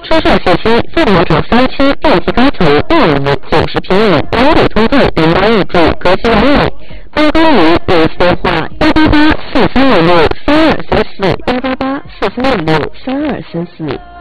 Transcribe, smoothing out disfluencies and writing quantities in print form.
出售信息：自动找3期电气高层15090平米2里通电08入住，格局完美。办公于联系电话18843663234，18843663234。